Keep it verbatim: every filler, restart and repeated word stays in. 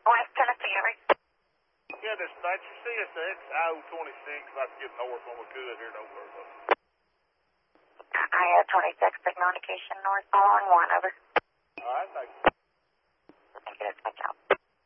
West Tennessee, Henry. Yeah, dispatch, C S X, I O twenty-six, about to get north when we could here, don't worry about it. I O twenty-six, signal indication north, following one, over.